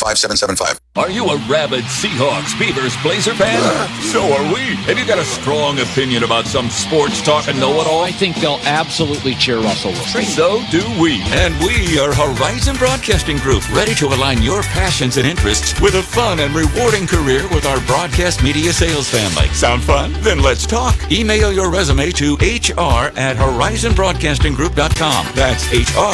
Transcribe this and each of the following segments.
5775. Are you a rabid Seahawks, Beavers, Blazer fan? So are we. Have you got a strong opinion about some sports talk and know-it-all? I think they'll absolutely cheer Russell Wilson. So do we. And we are Horizon Broadcasting Group, ready to align your passions and interests with a fun and rewarding career with our broadcast media sales family. Sound fun? Then let's talk. Email your resume to hr@horizonbroadcastinggroup.com. That's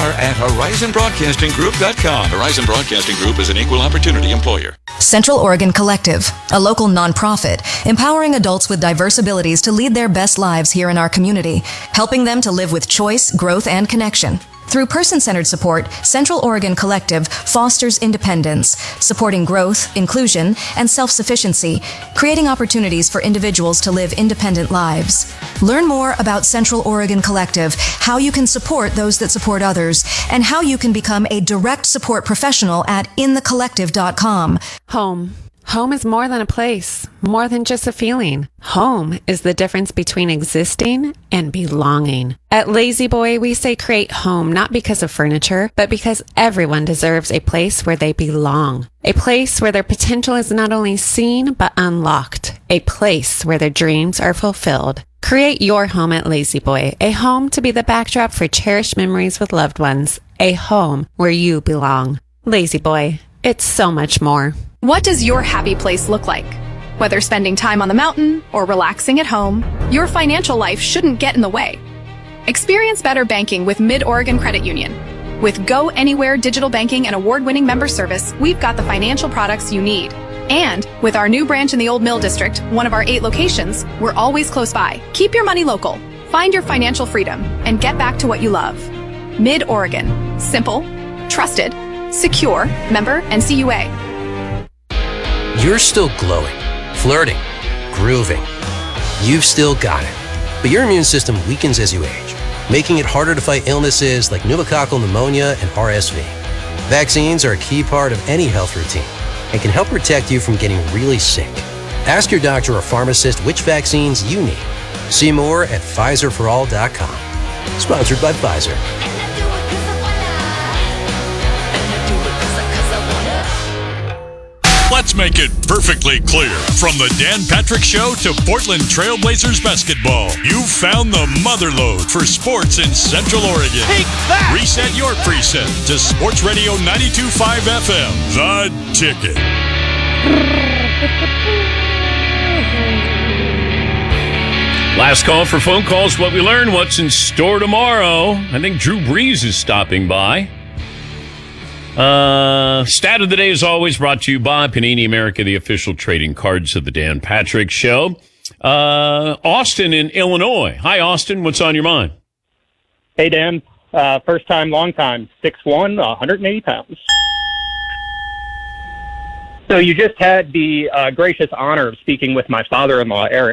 hr@horizonbroadcastinggroup.com. Horizon Broadcasting Group is an equal opportunity employer. Central Oregon Collective, a local nonprofit empowering adults with diverse abilities to lead their best lives here in our community, helping them to live with choice, growth, and connection. Through person-centered support, Central Oregon Collective fosters independence, supporting growth, inclusion, and self-sufficiency, creating opportunities for individuals to live independent lives. Learn more about Central Oregon Collective, how you can support those that support others, and how you can become a direct support professional at inthecollective.com. Home. Home is more than a place, more than just a feeling. Home is the difference between existing and belonging. At Lazy Boy, we say create home not because of furniture, but because everyone deserves a place where they belong. A place where their potential is not only seen, but unlocked. A place where their dreams are fulfilled. Create your home at Lazy Boy, a home to be the backdrop for cherished memories with loved ones. A home where you belong. Lazy Boy, it's so much more. What does your happy place look like? Whether spending time on the mountain or relaxing at home, your financial life shouldn't get in the way. Experience better banking with Mid-Oregon Credit Union. With Go Anywhere digital banking and award-winning member service, we've got the financial products you need. And with our new branch in the Old Mill District, one of our 8 locations, we're always close by. Keep your money local, find your financial freedom, and get back to what you love. Mid-Oregon. Simple, trusted, secure, member NCUA. You're still glowing, flirting, grooving. You've still got it. But your immune system weakens as you age, making it harder to fight illnesses like pneumococcal pneumonia and RSV. Vaccines are a key part of any health routine and can help protect you from getting really sick. Ask your doctor or pharmacist which vaccines you need. See more at PfizerForAll.com. Sponsored by Pfizer. Let's make it perfectly clear. From the Dan Patrick Show to Portland Trailblazers basketball, you found the motherlode for sports in Central Oregon. Take that! Reset your preset to Sports Radio 92.5 FM, The Ticket. Last call for phone calls. What we learn, what's in store tomorrow. I think Drew Brees is stopping by. Stat of the day is always brought to you by Panini America, the official trading cards of the Dan Patrick Show. Austin in Illinois. Hi, Austin. What's on your mind? Hey, Dan. First time, long time. 6'1", 180 pounds. So you just had the gracious honor of speaking with my father-in-law, Eric.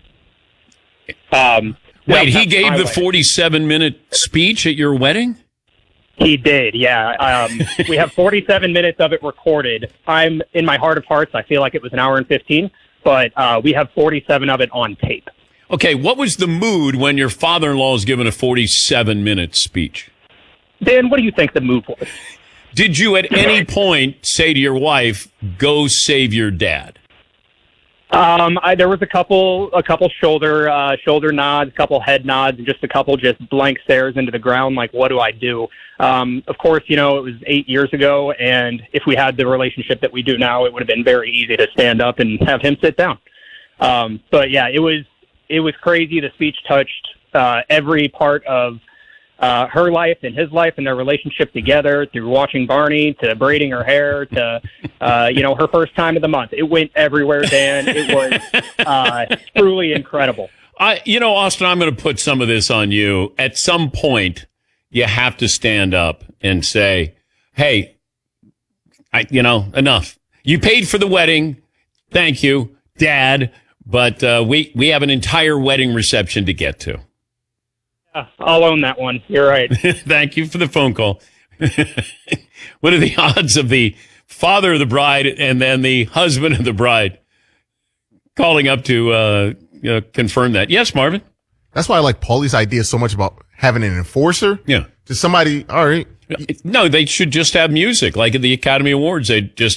Wait, he gave the 47-minute speech at your wedding? He did, yeah. We have 47 minutes of it recorded. I'm, in my heart of hearts, I feel like it was an hour and 15, but we have 47 of it on tape. Okay, what was the mood when your father-in-law was given a 47-minute speech? Dan, what do you think the mood was? Did you at any point say to your wife, go save your dad? There was a couple shoulder nods, a couple head nods, and just a couple just blank stares into the ground. Like, what do I do? Of course, it was 8 years ago, and if we had the relationship that we do now, it would have been very easy to stand up and have him sit down. But yeah, it was crazy. The speech touched every part of her life and his life and their relationship together, through watching Barney to braiding her hair to, her first time of the month. It went everywhere, Dan. It was truly incredible. Austin, I'm going to put some of this on you. At some point, you have to stand up and say, hey, enough. You paid for the wedding. Thank you, Dad. But we have an entire wedding reception to get to. I'll own that one. You're right. Thank you for the phone call. What are the odds of the father of the bride and then the husband of the bride calling up to confirm that? Yes, Marvin? That's why I like Paulie's idea so much about having an enforcer. Yeah. Just somebody, all right. No, they should just have music. Like at the Academy Awards, they just